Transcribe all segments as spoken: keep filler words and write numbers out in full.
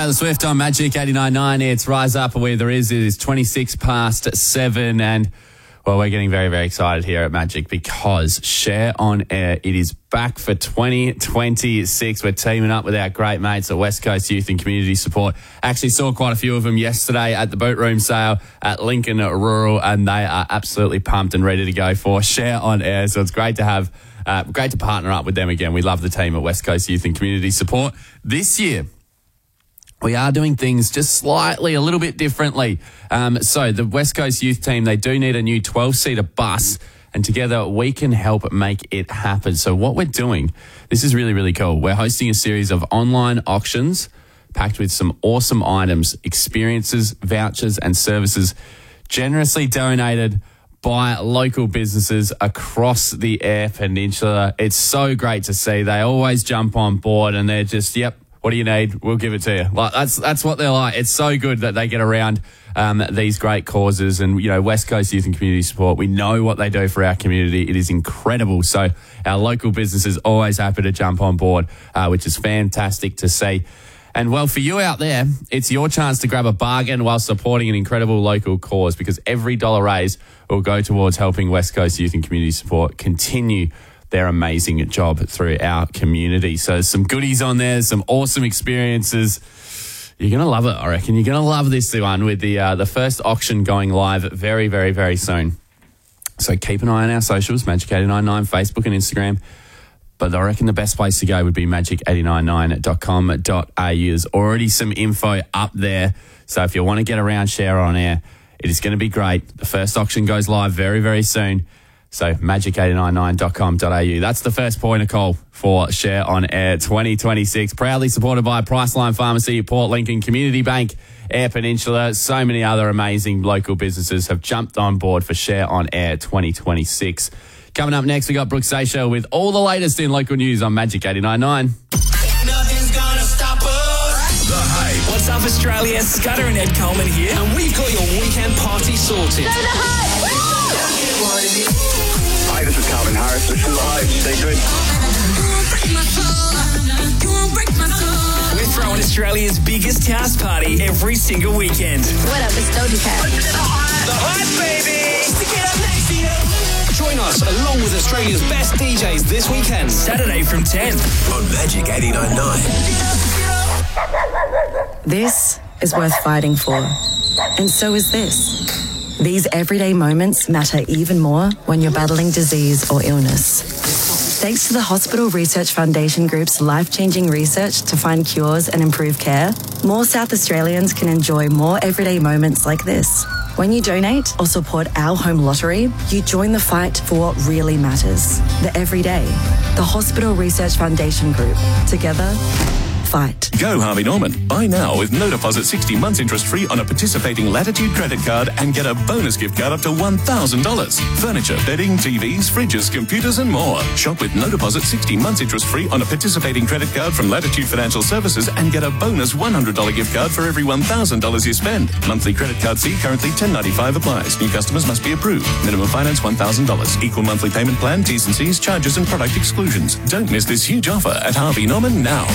Taylor Swift on Magic eighty-nine point nine. It's Rise Up, where there is. It is twenty-six past seven. And, well, we're getting very, very excited here at Magic because Share on Air, it is back for twenty twenty-six. We're teaming up with our great mates at West Coast Youth and Community Support. Actually saw quite a few of them yesterday at the boot room sale at Lincoln Rural, and they are absolutely pumped and ready to go for Share on Air. So it's great to have, uh, great to partner up with them again. We love the team at West Coast Youth and Community Support. This year, we are doing things just slightly, a little bit differently. Um, so the West Coast Youth team, they do need a new twelve-seater bus, and together we can help make it happen. So what we're doing, this is really, really cool. We're hosting a series of online auctions packed with some awesome items, experiences, vouchers and services generously donated by local businesses across the Eyre Peninsula. It's so great to see. They always jump on board and they're just, yep, what do you need? We'll give it to you. Like that's that's what they're like. It's so good that they get around um, these great causes. And, you know, West Coast Youth and Community Support, we know what they do for our community. It is incredible. So our local businesses always happy to jump on board, uh, which is fantastic to see. And, well, for you out there, it's your chance to grab a bargain while supporting an incredible local cause, because every dollar raised will go towards helping West Coast Youth and Community Support continue their amazing job through our community. So some goodies on there, some awesome experiences. You're going to love it, I reckon. You're going to love this one with the uh, the first auction going live very, very, very soon. So keep an eye on our socials, Magic eighty-nine point nine, Facebook and Instagram. But I reckon the best place to go would be magic eight nine nine dot com dot a u. There's already some info up there. So if you want to get around Share on Air, it is going to be great. The first auction goes live very, very soon. So magic eight nine nine dot com dot a u. That's the first point of call for Share on Air twenty twenty-six. Proudly supported by Priceline Pharmacy, Port Lincoln, Community Bank, Eyre Peninsula. So many other amazing local businesses have jumped on board for Share on Air twenty twenty-six. Coming up next, we got Brooke Seychelles with all the latest in local news on Magic eighty-nine point nine. Nothing's gonna stop us. The Hype. What's up, Australia? Scudder and Ed Coleman here. And we've got your weekend party sorted. Hi, this is Calvin Harris. This is The Hype. Stay good. We're throwing Australia's biggest house party every single weekend. What up, it's Doja Cat. The Hype, baby! To get up next to you. Join us along with Australia's best D Js this weekend. Saturday from ten. On Magic eighty-nine point nine. This is worth fighting for. And so is this. These everyday moments matter even more when you're battling disease or illness. Thanks to the Hospital Research Foundation Group's life-changing research to find cures and improve care, more South Australians can enjoy more everyday moments like this. When you donate or support our home lottery, you join the fight for what really matters. The everyday. The Hospital Research Foundation Group. Together, fight. Go Harvey Norman. Buy now with no deposit, sixty months interest free on a participating Latitude credit card and get a bonus gift card up to one thousand dollars. Furniture, bedding, T Vs, fridges, computers and more. Shop with no deposit, sixty months interest free on a participating credit card from Latitude Financial Services and get a bonus one hundred dollars gift card for every one thousand dollars you spend. Monthly credit card fee currently ten ninety-five applies. New customers must be approved. Minimum finance one thousand dollars. Equal monthly payment plan, T's and C's, charges and product exclusions. Don't miss this huge offer at Harvey Norman now.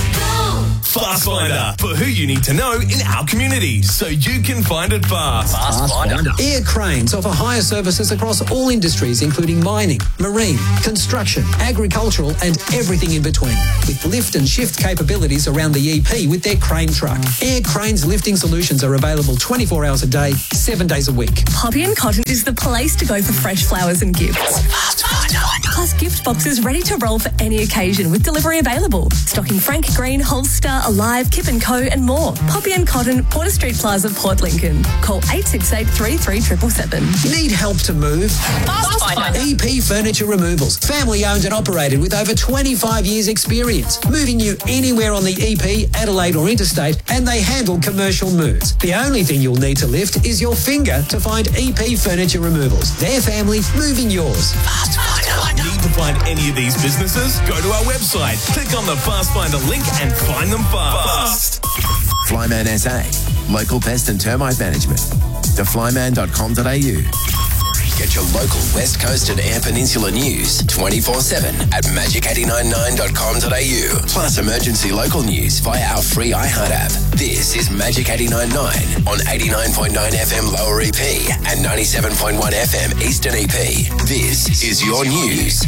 Fast Finder, for who you need to know in our community, so you can find it fast. Fast Finder. Air Cranes offer hire services across all industries, including mining, marine, construction, agricultural, and everything in between. With lift and shift capabilities around the E P with their crane truck. Air Cranes lifting solutions are available twenty-four hours a day, seven days a week. Poppy and Cotton is the place to go for fresh flowers and gifts. Fast Finder. Plus gift boxes ready to roll for any occasion with delivery available. Stocking Frank Green, Holster, Alive, Kip and Co and more. Poppy and Cotton, Porter Street Plaza, Port Lincoln. Call eight six eight, three three seven seven seven. Need help to move? Fast Finder. E P Furniture Removals. Family owned and operated with over twenty-five years experience. Moving you anywhere on the E P, Adelaide or interstate, and they handle commercial moves. The only thing you'll need to lift is your finger to find E P Furniture Removals. Their family moving yours. Fast Finder. Need to find any of these businesses? Go to our website, click on the Fast Finder link and find them fast. Flyman S A, local pest and termite management. the flyman dot com dot a u. Get your local West Coast and Air Peninsula news twenty-four seven at magic eight nine nine dot com dot a u. Plus emergency local news via our free iHeart app. This is Magic eight nine nine on eighty-nine point nine F M Lower E P and ninety-seven point one F M Eastern E P. This is your news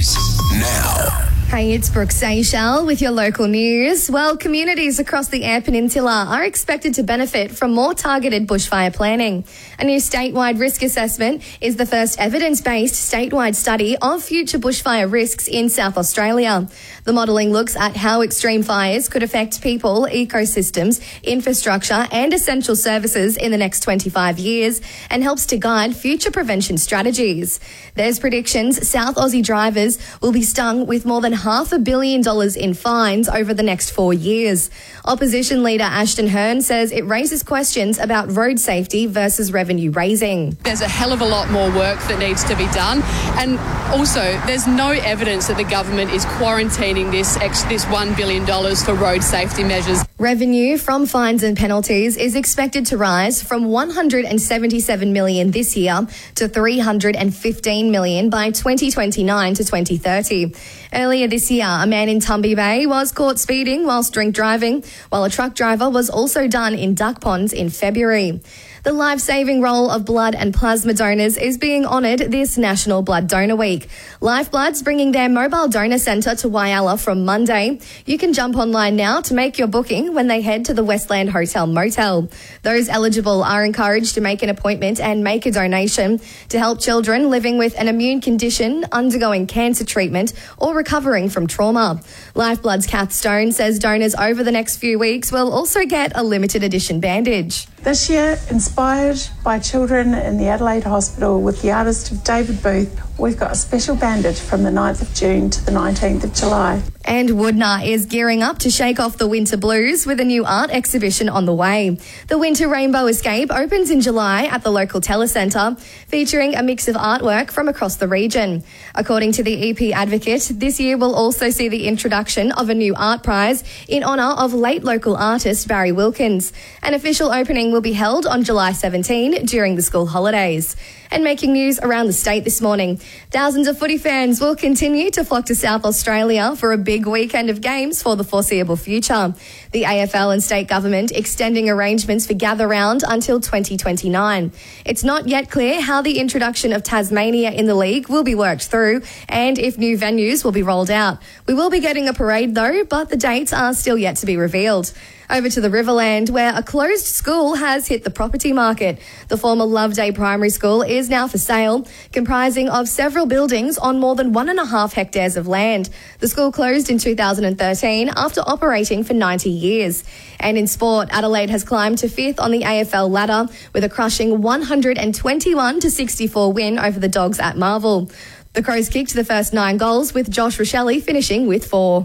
now. Hey, it's Brooke Seychelles with your local news. Well, communities across the Eyre Peninsula are expected to benefit from more targeted bushfire planning. A new statewide risk assessment is the first evidence-based statewide study of future bushfire risks in South Australia. The modelling looks at how extreme fires could affect people, ecosystems, infrastructure and essential services in the next twenty-five years and helps to guide future prevention strategies. There's predictions South Aussie drivers will be stung with more than half a billion dollars in fines over the next four years. Opposition leader Ashton Hearn says it raises questions about road safety versus revenue raising. There's a hell of a lot more work that needs to be done, and also there's no evidence that the government is quarantining this ex- this one billion dollars for road safety measures. Revenue from fines and penalties is expected to rise from one hundred seventy-seven million dollars this year to three hundred fifteen million dollars by twenty twenty-nine to twenty thirty. Earlier this year, a man in Tumby Bay was caught speeding whilst drink driving, while a truck driver was also done in Duck Ponds in February. The life-saving role of blood and plasma donors is being honoured this National Blood Donor Week. Lifeblood's bringing their mobile donor centre to Whyalla from Monday. You can jump online now to make your booking when they head to the Westland Hotel Motel. Those eligible are encouraged to make an appointment and make a donation to help children living with an immune condition, undergoing cancer treatment or recovering from trauma. Lifeblood's Kath Stone says donors over the next few weeks will also get a limited edition bandage. This year, inspired by children in the Adelaide Hospital with the artist of David Booth, we've got a special bandage from the ninth of June to the nineteenth of July. And Woodna is gearing up to shake off the winter blues with a new art exhibition on the way. The Winter Rainbow Escape opens in July at the local telecentre, featuring a mix of artwork from across the region. According to the E P Advocate, this year will also see the introduction of a new art prize in honour of late local artist Barry Wilkins. An official opening will be held on July seventeenth during the school holidays. And making news around the state this morning, thousands of footy fans will continue to flock to South Australia for a big weekend of games for the foreseeable future. The A F L and state government extending arrangements for Gather Round until twenty twenty-nine. It's not yet clear how the introduction of Tasmania in the league will be worked through and if new venues will be rolled out. We will be getting a parade though, but the dates are still yet to be revealed. Over to the Riverland, where a closed school has hit the property market. The former Loveday Primary School is now for sale, comprising of several buildings on more than one and a half hectares of land. The school closed in two thousand thirteen after operating for ninety years. And in sport, Adelaide has climbed to fifth on the A F L ladder with a crushing one hundred twenty-one to sixty-four win over the Dogs at Marvel. The Crows kicked the first nine goals, with Josh Rochelle finishing with four.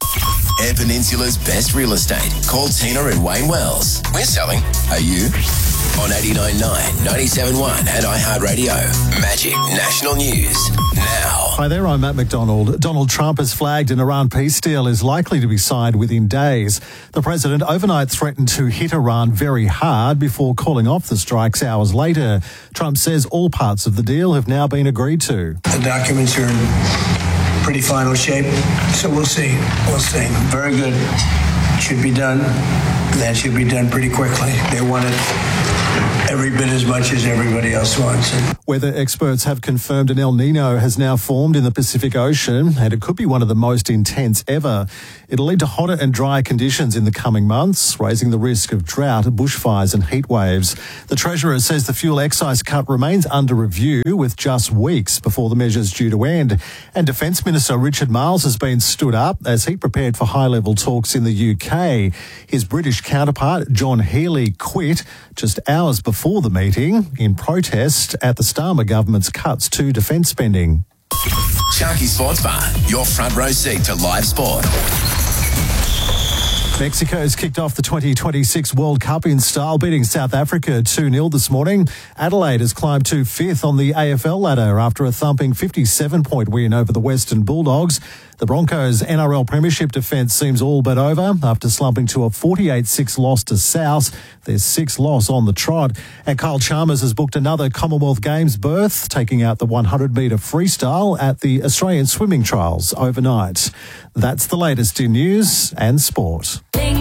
Eyre Peninsula's best real estate. Call Tina and Wayne Wells. We're selling. Are you? On eighty-nine point nine, ninety-seven point one and iHeartRadio. Magic National News. Now. Hi there, I'm Matt McDonald. Donald Trump has flagged an Iran peace deal is likely to be signed within days. The president overnight threatened to hit Iran very hard before calling off the strikes hours later. Trump says all parts of the deal have now been agreed to. The documents are in pretty final shape, so we'll see. We'll see. Very good. Should be done. That should be done pretty quickly. They want it every bit as much as everybody else wants it. Weather experts have confirmed an El Nino has now formed in the Pacific Ocean, and it could be one of the most intense ever. It'll lead to hotter and drier conditions in the coming months, raising the risk of drought, bushfires and heat waves. The Treasurer says the fuel excise cut remains under review, with just weeks before the measure's due to end. And Defence Minister Richard Marles has been stood up as he prepared for high-level talks in the U K. His British counterpart, John Healey, quit just hours before the meeting in protest at the Starmer government's cuts to defence spending. Sharky Sports Bar, your front row seat to live sport. Mexico's kicked off the twenty twenty-six World Cup in style, beating South Africa two nil this morning. Adelaide has climbed to fifth on the A F L ladder after a thumping fifty-seven point win over the Western Bulldogs. The Broncos' N R L Premiership defence seems all but over after slumping to a forty-eight six loss to South. Their sixth loss on the trot. And Kyle Chalmers has booked another Commonwealth Games berth, taking out the one hundred metre freestyle at the Australian Swimming Trials overnight. That's the latest in news and sport.